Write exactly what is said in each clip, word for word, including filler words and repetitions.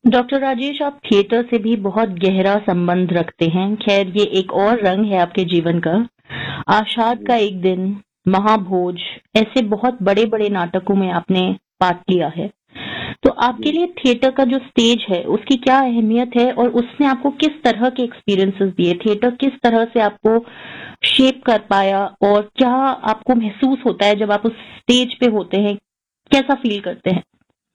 Doctor Rajesh, आप theatre से भी बहुत गहरा संबंध रखते हैं। खैर, ये एक और रंग है आपके जीवन का। आषाढ़ का एक दिन, महाभोज, ऐसे बहुत बड़े बड़े नाटकों में आपने पार्ट लिया है। तो आपके लिए थिएटर का जो स्टेज है उसकी क्या अहमियत है और उसने आपको किस तरह के एक्सपीरियंसेस दिए? थिएटर किस तरह से आपको शेप कर पाया और क्या आपको महसूस होता है जब आप उस स्टेज पे होते हैं? कैसा फील करते हैं?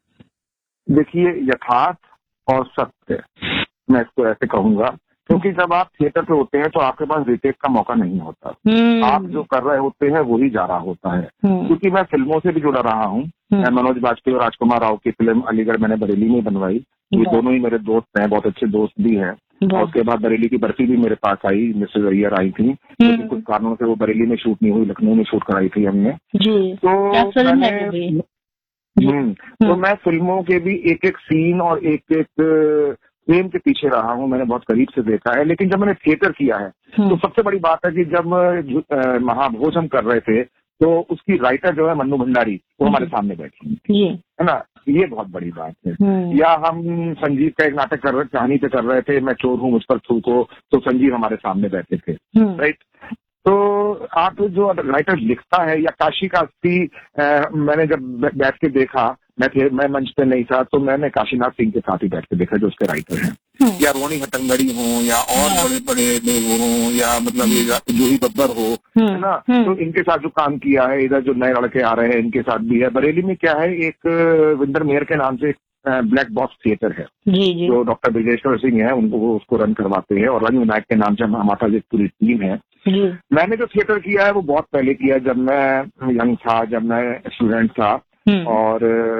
देखिए, यथार्थ और सत्य, मैं इसको ऐसे कहूंगा, क्योंकि जब आप थिएटर पे होते हैं तो आपके पास रिटेक का मौका नहीं होता। आप जो कर रहे होते हैं वही जा रहा होता है। क्योंकि मैं फिल्मों से भी जुड़ा रहा हूँ। मनोज बाजपेयी और राजकुमार राव की फिल्म अलीगढ़ मैंने बरेली में बनवाई। ये दोनों ही मेरे दोस्त हैं, बहुत अच्छे दोस्त भी हैं। और उसके बाद बरेली की बर्फी भी मेरे पास आई, मिसेज अय्यर आई थी, लेकिन कुछ कारणों से वो बरेली में शूट नहीं हुई, लखनऊ में शूट कराई थी हमने। तो मैंने हम्म तो मैं फिल्मों के भी एक एक सीन और एक एक फ्रेम के पीछे रहा हूँ, मैंने बहुत करीब से देखा है। लेकिन जब मैंने थिएटर किया है तो सबसे बड़ी बात है कि जब महाभोज हम कर रहे थे तो उसकी राइटर जो है मन्नू भंडारी, वो हमारे सामने बैठी थी, है ना। ये बहुत बड़ी बात है। या हम संजीव का एक नाटक कर रहे कहानी पे कर रहे थे, मैं चोर हूँ मुझ पर थूको, तो संजीव हमारे सामने बैठे थे, राइट। तो आप जो राइटर लिखता है, या काशी का अस्सी मैंने जब बैठ के देखा, मैं मैं मंच पे नहीं था, तो मैंने काशीनाथ सिंह के साथ ही बैठ के देखा जो उसके राइटर हैं। या रोनी हट्टंगड़ी हो, या और बड़े बड़े लोग हों, या मतलब जूही बब्बर हो, है ना, तो इनके साथ जो काम किया है, इधर जो नए लड़के आ रहे हैं इनके साथ भी है। बरेली में क्या है, एक विंदर मेयर के नाम से ब्लैक बॉक्स थिएटर है, जी, जी। जो डॉक्टर ब्रजेश्वर सिंह है उनको वो उसको रन करवाते हैं, और रंग विनायक के नाम से हमारे एक पूरी टीम है। मैंने जो थिएटर किया है वो बहुत पहले किया, जब मैं यंग था, जब मैं स्टूडेंट था। और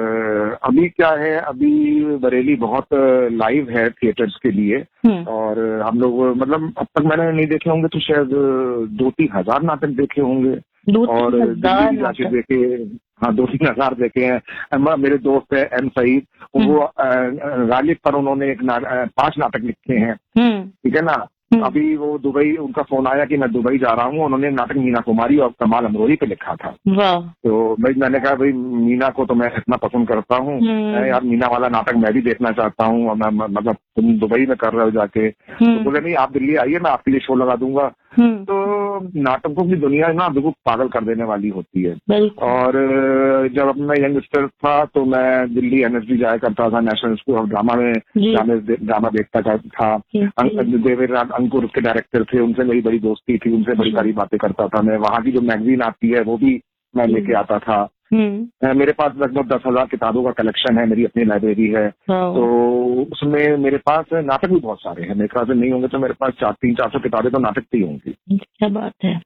अभी क्या है, अभी बरेली बहुत लाइव है थिएटर्स के लिए, और हम लोग मतलब अब तक मैंने नहीं देखे होंगे तो शायद दो तीन हजार नाटक देखे होंगे, और दिल्ली जाके देखे, हाँ दो तीन हजार देखे हैं। मेरे दोस्त है एम सईद, वो गालिब पर उन्होंने एक ना, पांच नाटक लिखे हैं, ठीक है ना। अभी वो दुबई, उनका फोन आया कि मैं दुबई जा रहा हूँ, उन्होंने नाटक मीना कुमारी और कमाल अमरोही पे लिखा था। तो भाई मैंने कहा भाई मीना को तो मैं इतना पसंद करता हूँ यार, मीना वाला नाटक मैं भी देखना चाहता हूँ, और मैं मतलब तुम दुबई में कर रहे हो जाके, तो बोले नहीं आप दिल्ली आइए, मैं आपके लिए शो लगा दूंगा। तो नाटकों की दुनिया ना बिल्कुल पागल कर देने वाली होती है। और जब मैं यंगस्टर था तो मैं दिल्ली एनएसडी जाया करता था, नेशनल स्कूल ऑफ ड्रामा में ड्रामा देखता था। देवेंद्र अंकुर के डायरेक्टर थे, उनसे मेरी बड़ी दोस्ती थी, उनसे बड़ी सारी बातें करता था मैं। वहाँ की जो मैगजीन आती है वो भी मैं लेके आता था। मेरे पास लगभग दस हजार किताबों का कलेक्शन है, मेरी अपनी लाइब्रेरी है, तो उसमें मेरे पास नाटक भी बहुत सारे हैं। मेरे ख्याल से नहीं होंगे तो मेरे पास चार तीन चार सौ किताबें तो नाटक की होंगी। क्या बात है,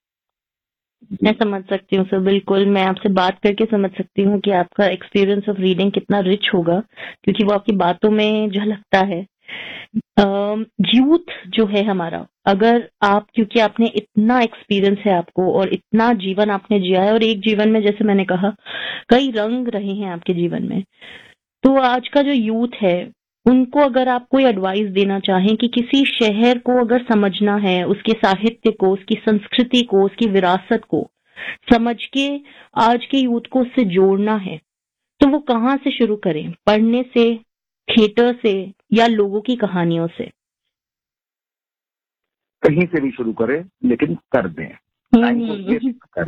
मैं समझ सकती हूँ सर, बिल्कुल। मैं आपसे बात करके समझ सकती हूँ कि आपका एक्सपीरियंस ऑफ रीडिंग कितना रिच होगा, क्योंकि वो आपकी बातों में झलकता है। यूथ जो है हमारा, अगर आप, क्योंकि आपने इतना एक्सपीरियंस है आपको और इतना जीवन आपने जिया है, और एक जीवन में जैसे मैंने कहा कई रंग रहे हैं आपके जीवन में, तो आज का जो यूथ है उनको अगर आप कोई एडवाइस देना चाहें कि किसी शहर को अगर समझना है, उसके साहित्य को, उसकी संस्कृति को, उसकी विरासत को समझ के आज के यूथ को उससे जोड़ना है, तो वो कहाँ से शुरू करें? पढ़ने से, थिएटर से, या लोगों की कहानियों से? कहीं से भी शुरू करें, लेकिन कर दें।